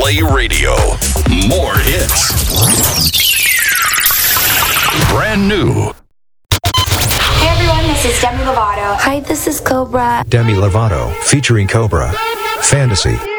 Play Radio. More hits. Brand new. Hey everyone, this is Demi Lovato. Hi, this is Cobra. Demi Lovato, featuring Cobra. Fantasy.